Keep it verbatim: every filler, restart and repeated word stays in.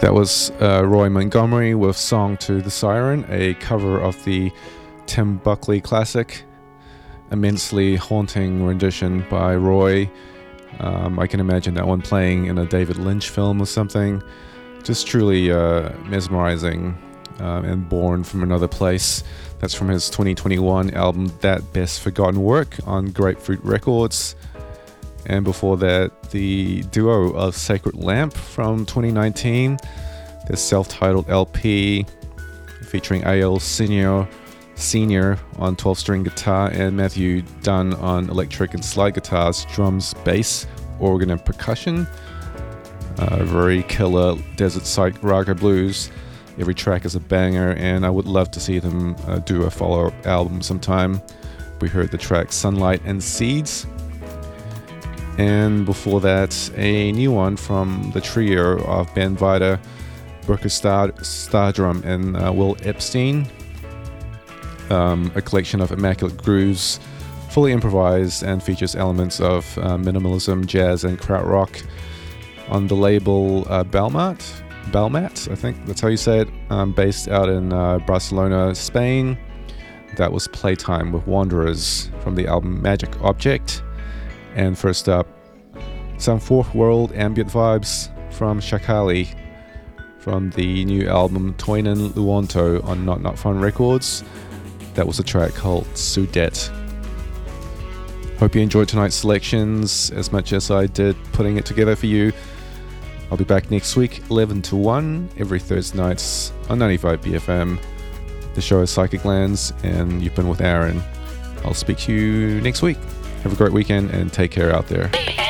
That was uh, Roy Montgomery with Song to the Siren, a cover of the Tim Buckley classic. Immensely haunting rendition by Roy. Um, I can imagine that one playing in a David Lynch film or something. Just truly uh, mesmerizing uh, and born from another place. That's from his twenty twenty-one album, That Best Forgotten Work, on Grapefruit Records. And before that, the duo of Sacred Lamp from twenty nineteen, their self-titled L P featuring A L Senior, Senior on twelve-string guitar and Matthew Dunn on electric and slide guitars, drums, bass, organ and percussion. Uh, very killer desert psych raga blues. Every track is a banger, and I would love to see them uh, do a follow-up album sometime. We heard the track Sunlight and Seeds. And before that, a new one from the trio of Ben Vida, Brooker Star, Stardrum, and uh, Will Epstein. Um, a collection of immaculate grooves, fully improvised, and features elements of uh, minimalism, jazz, and krautrock. On the label uh, Balmat, Balmat, I think that's how you say it, um, based out in uh, Barcelona, Spain. That was Playtime with Wanderers from the album Magic Object. And first up, some fourth world ambient vibes from Shakali from the new album Toinen Luonto on Not Not Fun Records. That was a track called Sudet. Hope you enjoyed tonight's selections as much as I did putting it together for you. I'll be back next week, eleven to one, every Thursday nights on ninety-five B F M. The show is Psychic Lands, and you've been with Aaron. I'll speak to you next week. Have a great weekend and take care out there.